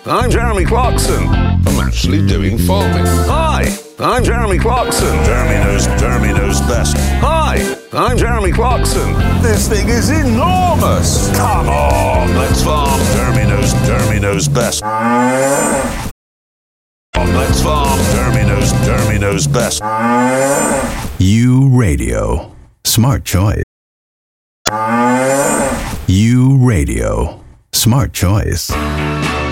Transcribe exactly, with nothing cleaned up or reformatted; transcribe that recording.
I'm Jeremy Clarkson. I'm actually doing farming. Hi, I'm Jeremy Clarkson. Jeremy knows, Jeremy knows best. Hi, I'm Jeremy Clarkson. This thing is enormous. Come on, let's farm. Jeremy knows, Jeremy knows best. Let's farm. Jeremy knows, Jeremy knows best. U Radio. Smart choice. U Radio. Smart choice.